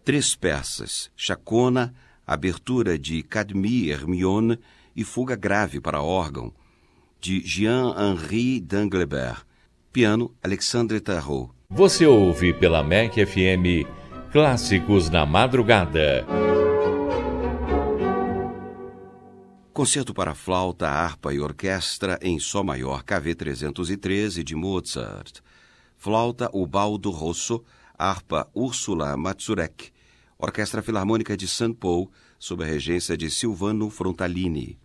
Três peças, Chacona, abertura de Cadmi Hermione e fuga grave para órgão, de Jean-Henri d'Anglebert. Piano, Alexandre Tarot. Você ouve pela MEC FM Clássicos na Madrugada. Concerto para flauta, harpa e orquestra em Sol maior KV 313 de Mozart. Flauta Ubaldo Rosso, harpa Úrsula Mazurek. Orquestra Filarmônica de São Paulo, sob a regência de Silvano Frontalini.